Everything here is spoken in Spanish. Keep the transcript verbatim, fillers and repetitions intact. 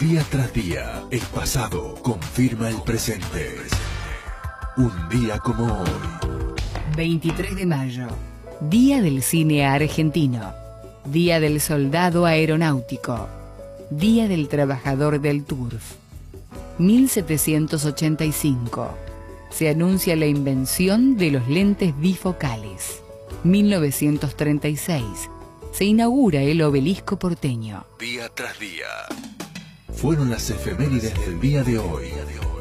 Día tras día, el pasado confirma el presente. Un día como hoy. veintitrés de mayo, Día del Cine Argentino, Día del Soldado Aeronáutico, Día del Trabajador del Turf. mil setecientos ochenta y cinco. Se anuncia la invención de los lentes bifocales. mil novecientos treinta y seis. Se inaugura el Obelisco porteño. Día tras día. Fueron las efemérides del día de hoy.